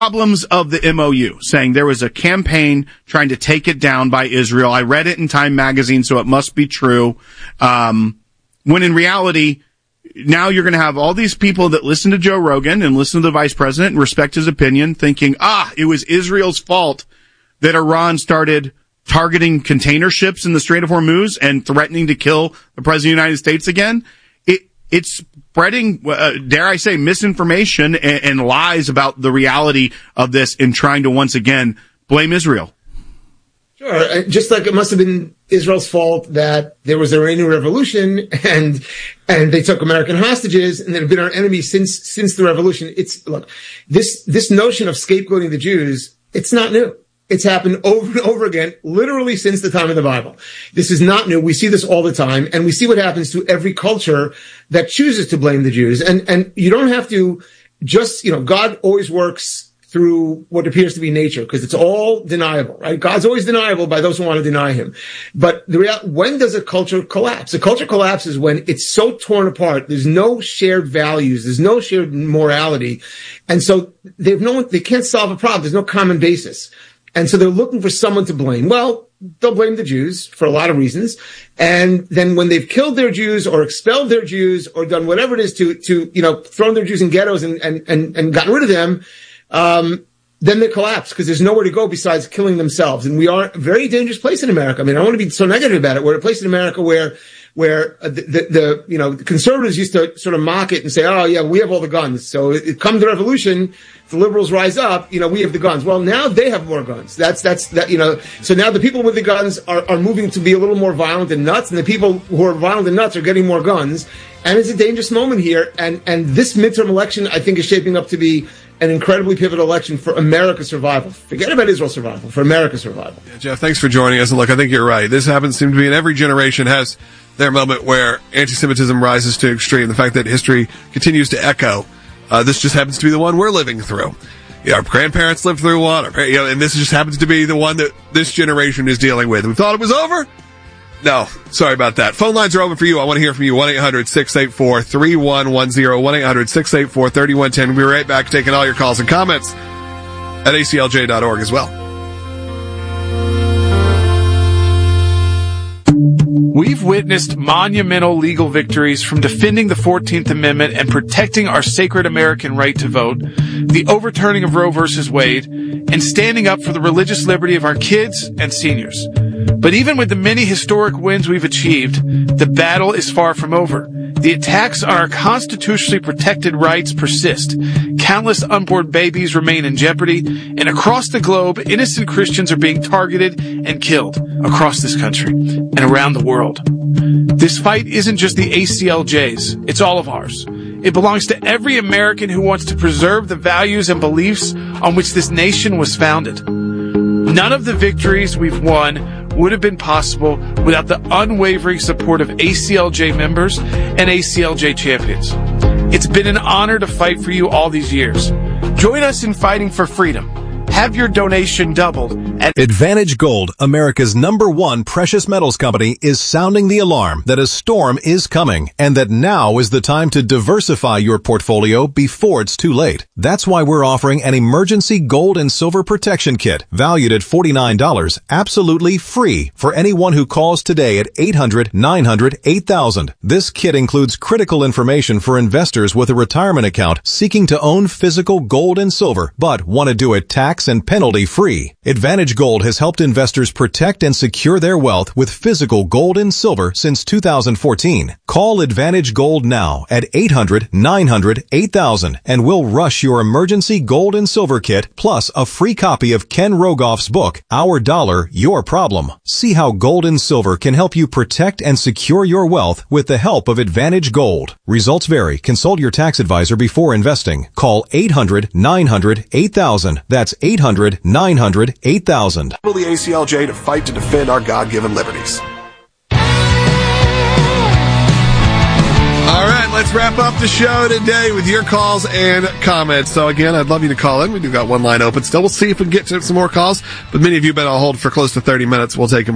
problems of the MOU, saying there was a campaign trying to take it down by Israel. I read it in Time magazine, so it must be true. When in reality, now you're going to have all these people that listen to Joe Rogan and listen to the vice president and respect his opinion, thinking, it was Israel's fault that Iran started targeting container ships in the Strait of Hormuz and threatening to kill the president of the United States again. It's spreading, dare I say, misinformation and lies about the reality of this and trying to once again blame Israel. Sure. Just like it must have been Israel's fault that there was an Iranian revolution and they took American hostages and they've been our enemy since the revolution. Look, this notion of scapegoating the Jews, it's not new. It's happened over and over again, literally since the time of the Bible. This is not new. We see this all the time, and we see what happens to every culture that chooses to blame the Jews. And you don't have to just, God always works through what appears to be nature, because it's all deniable, right? God's always deniable by those who want to deny him. But when does a culture collapse? A culture collapses when it's so torn apart. There's no shared values. There's no shared morality. And so they can't solve a problem. There's no common basis. And so they're looking for someone to blame. Well, they'll blame the Jews for a lot of reasons. And then when they've killed their Jews or expelled their Jews or done whatever it is to thrown their Jews in ghettos and gotten rid of them, then they collapse because there's nowhere to go besides killing themselves. And we are a very dangerous place in America. I mean, I don't want to be so negative about it. We're a place in America where the conservatives used to sort of mock it and say, oh yeah, we have all the guns. So it comes to revolution, the liberals rise up, we have the guns. Well, now they have more guns. So now the people with the guns are moving to be a little more violent and nuts, and the people who are violent and nuts are getting more guns. And it's a dangerous moment here. And this midterm election, I think, is shaping up to be an incredibly pivotal election for America's survival. Forget about Israel's survival, for America's survival. Yeah, Jeff, thanks for joining us. And look, I think you're right. This happens, seems to be in every generation has their moment where anti-Semitism rises to extreme. The fact that history continues to echo. This just happens to be the one we're living through. Our grandparents lived through one, and this just happens to be the one that this generation is dealing with. We thought it was over? No, sorry about that. Phone lines are open for you. I want to hear from you. 1-800-684-3110, 1-800-684-3110. We'll be right back taking all your calls and comments at aclj.org as well. We've witnessed monumental legal victories from defending the 14th Amendment and protecting our sacred American right to vote, the overturning of Roe v. Wade, and standing up for the religious liberty of our kids and seniors. But even with the many historic wins we've achieved, the battle is far from over. The attacks on our constitutionally protected rights persist. Countless unborn babies remain in jeopardy, and across the globe, innocent Christians are being targeted and killed across this country and around the world. This fight isn't just the ACLJ's, it's all of ours. It belongs to every American who wants to preserve the values and beliefs on which this nation was founded. None of the victories we've won would have been possible without the unwavering support of ACLJ members and ACLJ champions. It's been an honor to fight for you all these years. Join us in fighting for freedom. Have your donation doubled at Advantage Gold, America's #1 precious metals company, is sounding the alarm that a storm is coming and that now is the time to diversify your portfolio before it's too late. That's why we're offering an emergency gold and silver protection kit valued at $49, absolutely free for anyone who calls today at 800-900-8000. This kit includes critical information for investors with a retirement account seeking to own physical gold and silver but want to do it tax and penalty free. Advantage Gold has helped investors protect and secure their wealth with physical gold and silver since 2014. Call Advantage Gold now at 800-900-8000 and we'll rush your emergency gold and silver kit plus a free copy of Ken Rogoff's book, Our Dollar, Your Problem. See how gold and silver can help you protect and secure your wealth with the help of Advantage Gold. Results vary. Consult your tax advisor before investing. Call 800-900-8000. That's 800-900-8000. The ACLJ to fight to defend our God-given liberties. All right, let's wrap up the show today with your calls and comments. So again, I'd love you to call in. We do got one line open still. We'll see if we can get to some more calls, but many of you have been on hold for close to 30 minutes. We'll take them.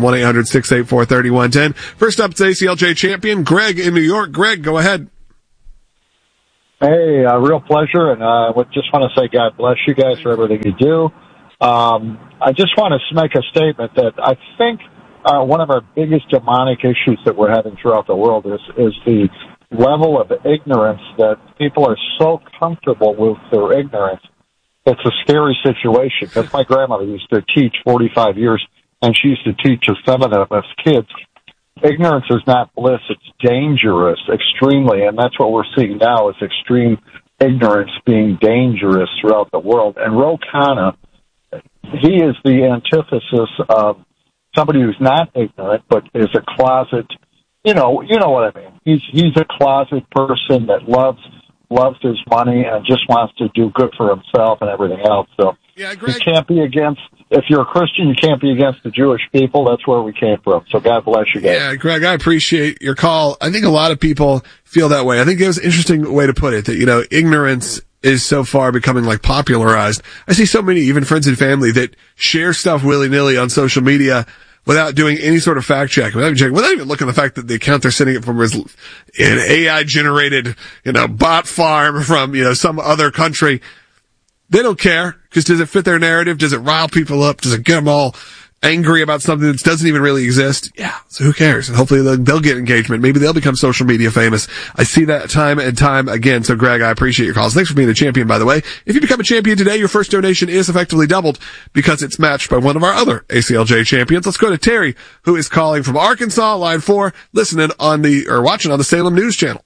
1-800-684-3110. First up, it's ACLJ champion Greg in New York. Greg, go ahead. Hey, real pleasure, and I just want to say God bless you guys for everything you do. I just want to make a statement that I think one of our biggest demonic issues that we're having throughout the world is the level of ignorance that people are so comfortable with their ignorance. It's a scary situation, because my grandmother used to teach 45 years, and she used to teach us 7 of us kids. Ignorance is not bliss, it's dangerous, extremely, and that's what we're seeing now is extreme ignorance being dangerous throughout the world. And Ro Khanna, he is the antithesis of somebody who's not ignorant, but is a closet, you know what I mean. He's a closet person that loves his money and just wants to do good for himself and everything else. So Yeah, Greg. you can't be against, if you're a Christian, you can't be against the Jewish people. That's where we came from. So God bless you guys. Yeah, Greg, I appreciate your call. I think a lot of people feel that way. I think it was an interesting way to put it, that, ignorance is so far becoming like popularized. I see so many, even friends and family, that share stuff willy-nilly on social media without doing any sort of fact check, without even looking at the fact that the account they're sending it from is an AI-generated, bot farm from, some other country. They don't care, because does it fit their narrative? Does it rile people up? Does it get them all angry about something that doesn't even really exist? Yeah, so who cares? And hopefully they'll get engagement. Maybe they'll become social media famous. I see that time and time again. So Greg, I appreciate your calls. Thanks for being a champion, by the way. If you become a champion today, your first donation is effectively doubled because it's matched by one of our other ACLJ champions. Let's go to Terry, who is calling from Arkansas, line 4, listening watching on the Salem News Channel.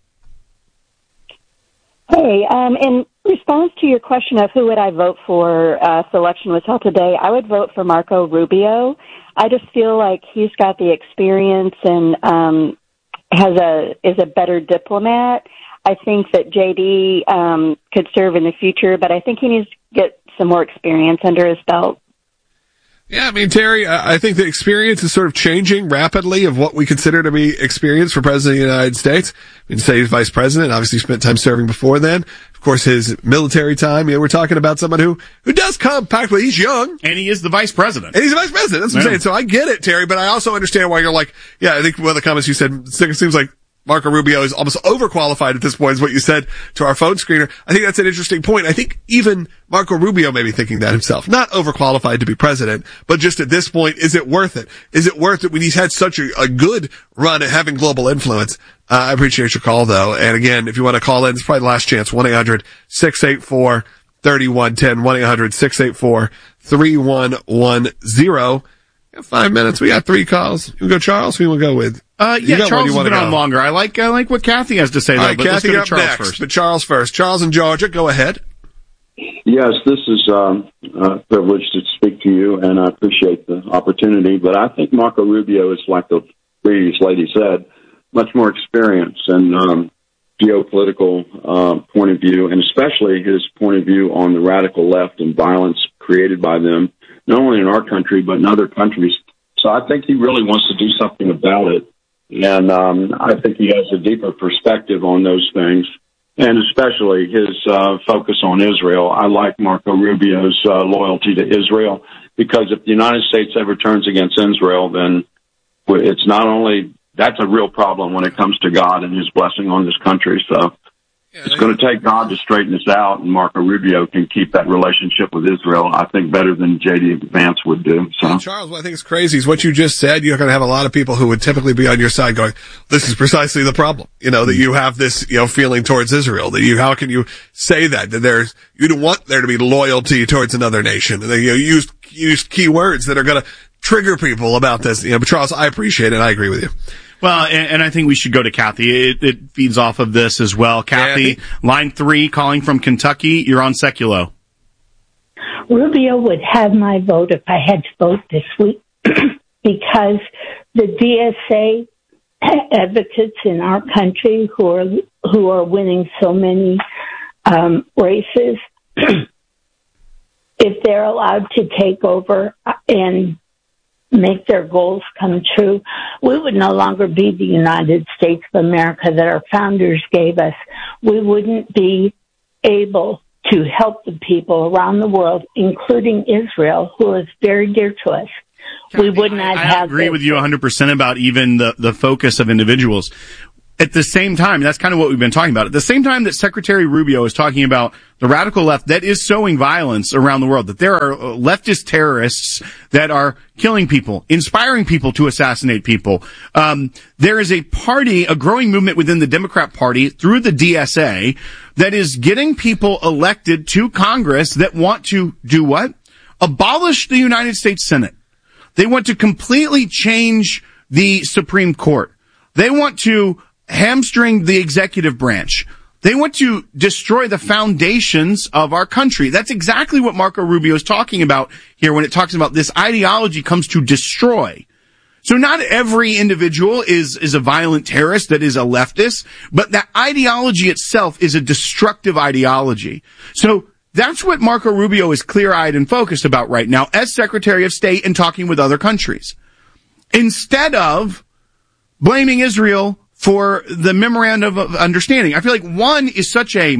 Hey, in response to your question of who would I vote for if the election was held today, I would vote for Marco Rubio. I just feel like he's got the experience and is a better diplomat. I think that JD could serve in the future, but I think he needs to get some more experience under his belt. Yeah, I mean, Terry, I think the experience is sort of changing rapidly of what we consider to be experience for President of the United States. I mean, say he's vice president, obviously spent time serving before then. Of course, his military time, we're talking about someone who does come practically, he's young. And he is the vice president. And he's the vice president, that's what I'm saying. So I get it, Terry, but I also understand why you're like, yeah, I think one of the comments you said, it seems like Marco Rubio is almost overqualified at this point, is what you said to our phone screener. I think that's an interesting point. I think even Marco Rubio may be thinking that himself. Not overqualified to be president, but just at this point, is it worth it? Is it worth it when he's had such a good run at having global influence? I appreciate your call, though. And again, if you want to call in, it's probably the last chance. 1-800-684-3110. 1-800-684-3110. 5 minutes. We got 3 calls. You want to go Charles? Who you want to go with? Charles has been on longer. I like what Kathy has to say, though. All right, but Kathy let's go to Charles up next, first. but Charles first. Charles in Georgia, go ahead. Yes, this is a privilege to speak to you, and I appreciate the opportunity. But I think Marco Rubio is, like the previous lady said, much more experience and geopolitical point of view, and especially his point of view on the radical left and violence created by them, not only in our country, but in other countries. So I think he really wants to do something about it. And I think he has a deeper perspective on those things, and especially his focus on Israel. I like Marco Rubio's loyalty to Israel, because if the United States ever turns against Israel, then it's not only, that's a real problem when it comes to God and his blessing on this country. So it's going to take God to straighten this out, and Marco Rubio can keep that relationship with Israel, I think, better than J.D. Vance would do. So, Charles, what I think is crazy is what you just said. You're going to have a lot of people who would typically be on your side going, this is precisely the problem, that you have this, feeling towards Israel, how can you say that you don't want there to be loyalty towards another nation. And you use key words that are going to trigger people about this. But Charles, I appreciate it. I agree with you. Well, and I think we should go to Kathy. It feeds off of this as well. Kathy, line 3, calling from Kentucky. You're on Seculo. Rubio would have my vote if I had to vote this week because the DSA advocates in our country who are winning so many races, if they're allowed to take over and make their goals come true, we would no longer be the United States of America that our founders gave us. We wouldn't be able to help the people around the world, including Israel, who is very dear to us. We would not have. I agree with you 100% about even the focus of individuals. at the same time, that's kind of what we've been talking about. At the same time that Secretary Rubio is talking about the radical left that is sowing violence around the world, that there are leftist terrorists that are killing people, inspiring people to assassinate people. There is a growing movement within the Democrat Party through the DSA that is getting people elected to Congress that want to do what? Abolish the United States Senate. They want to completely change the Supreme Court. They want to hamstring the executive branch. They want to destroy the foundations of our country. That's exactly what Marco Rubio is talking about here when it talks about this ideology comes to destroy. So not every individual is a violent terrorist that is a leftist, but that ideology itself is a destructive ideology. So that's what Marco Rubio is clear-eyed and focused about right now as Secretary of State and talking with other countries. Instead of blaming Israel for the memorandum of understanding. I feel like one is such a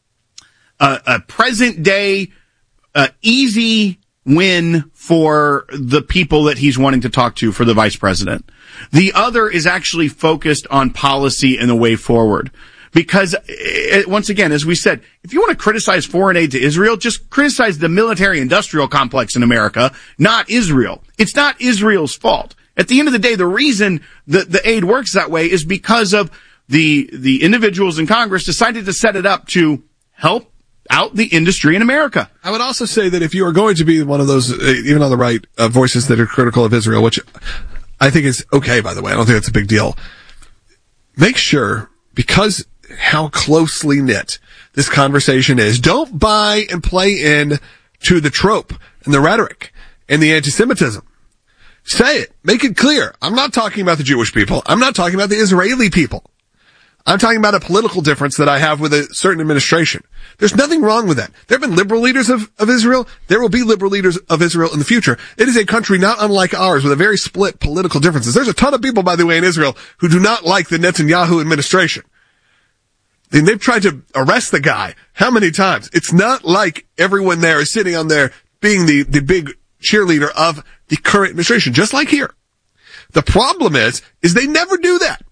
present day, easy win for the people that he's wanting to talk to for the vice president. The other is actually focused on policy and the way forward. Because, once again, as we said, if you want to criticize foreign aid to Israel, just criticize the military-industrial complex in America, not Israel. It's not Israel's fault. At the end of the day, the reason the aid works that way is because of the individuals in Congress decided to set it up to help out the industry in America. I would also say that if you are going to be one of those, even on the right, voices that are critical of Israel, which I think is okay, by the way, I don't think that's a big deal, make sure, because how closely knit this conversation is, don't buy and play in to the trope and the rhetoric and the anti-Semitism. Say it. Make it clear. I'm not talking about the Jewish people. I'm not talking about the Israeli people. I'm talking about a political difference that I have with a certain administration. There's nothing wrong with that. There have been liberal leaders of Israel. There will be liberal leaders of Israel in the future. It is a country not unlike ours with a very split political differences. There's a ton of people, by the way, in Israel who do not like the Netanyahu administration. And they've tried to arrest the guy. How many times? It's not like everyone there is sitting on there being the big cheerleader of the current administration, just like here. The problem is they never do that.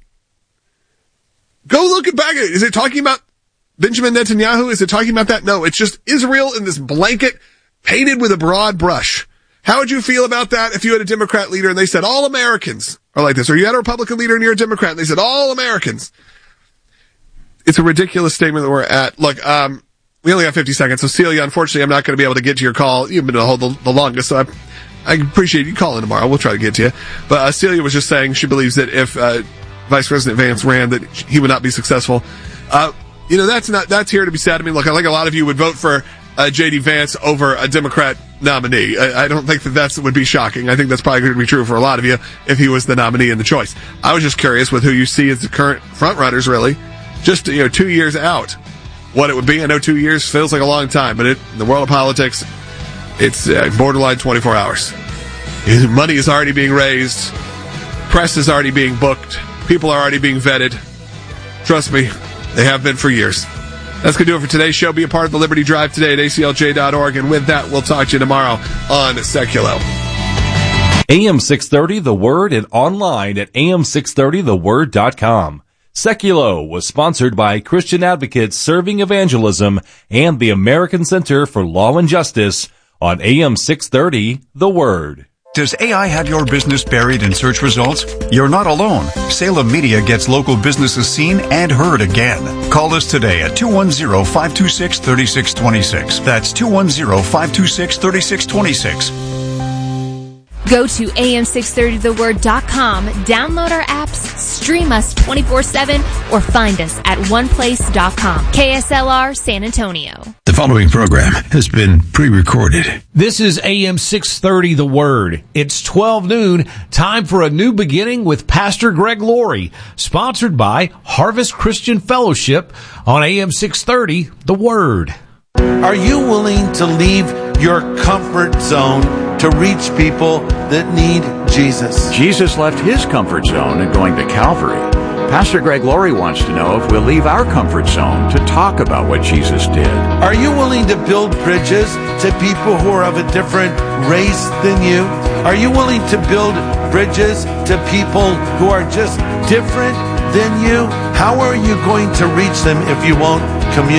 Go look at back at it. Is it talking about Benjamin Netanyahu? Is it talking about that? No, it's just Israel in this blanket painted with a broad brush. How would you feel about that if you had a Democrat leader and they said all Americans are like this? Or you had a Republican leader and you're a Democrat and they said all Americans? It's a ridiculous statement that we're at. Look, we only have 50 seconds, so Celia, unfortunately, I'm not going to be able to get to your call. You've been on hold the longest, so I appreciate you calling tomorrow. We'll try to get to you. But Celia was just saying she believes that if Vice President Vance ran, that he would not be successful. That's here to be said. I mean, look, I think a lot of you would vote for J.D. Vance over a Democrat nominee. I don't think that would be shocking. I think that's probably going to be true for a lot of you if he was the nominee in the choice. I was just curious with who you see as the current front-runners, really. Just, 2 years out. What it would be. I know 2 years feels like a long time, but in the world of politics, it's borderline 24 hours. Money is already being raised. Press is already being booked. People are already being vetted. Trust me, they have been for years. That's going to do it for today's show. Be a part of the Liberty Drive today at aclj.org. And with that, we'll talk to you tomorrow on Seculo. AM 630, The Word, and online at am630theword.com. Seculo was sponsored by Christian Advocates Serving Evangelism and the American Center for Law and Justice on AM 630, The Word. Does AI have your business buried in search results? You're not alone. Salem Media gets local businesses seen and heard again. Call us today at 210-526-3626. That's 210-526-3626. Go to am630theword.com, download our apps, stream us 24/7, or find us at oneplace.com. KSLR San Antonio. The following program has been pre-recorded. This is AM 630 The Word. It's 12 noon, time for a new beginning with Pastor Greg Laurie, sponsored by Harvest Christian Fellowship on AM 630 The Word. Are you willing to leave your comfort zone to reach people that need Jesus? Jesus left his comfort zone in going to Calvary. Pastor Greg Laurie wants to know if we'll leave our comfort zone to talk about what Jesus did. Are you willing to build bridges to people who are of a different race than you? Are you willing to build bridges to people who are just different than you? How are you going to reach them if you won't